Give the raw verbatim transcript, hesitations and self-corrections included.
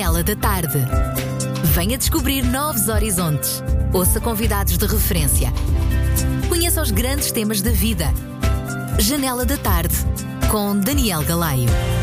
Janela da Tarde. Venha descobrir novos horizontes. Ouça convidados de referência. Conheça os grandes temas da vida. Janela da Tarde, com Daniel Galaio.